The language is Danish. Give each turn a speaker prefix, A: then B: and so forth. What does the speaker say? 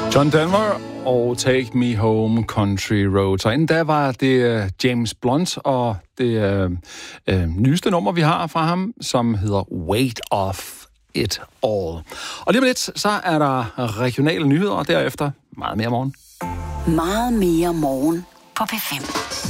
A: John Denver og Take Me Home Country Roads. Og inden da var det James Blunt og det nyeste nummer, vi har fra ham, som hedder Weight of It All. Og lige om lidt, så er der regionale nyheder, og derefter meget mere morgen.
B: Meget mere morgen på P5.